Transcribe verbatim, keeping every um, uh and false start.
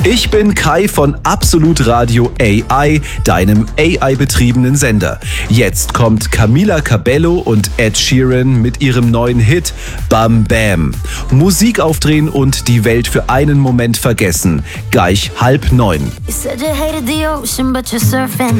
Ich bin Kai von Absolut Radio A I, deinem A I-betriebenen Sender. Jetzt kommt Camila Cabello und Ed Sheeran mit ihrem neuen Hit Bam Bam. Musik aufdrehen und die Welt für einen Moment vergessen. Gleich halb neun. You said you hated the ocean, but you're surfing.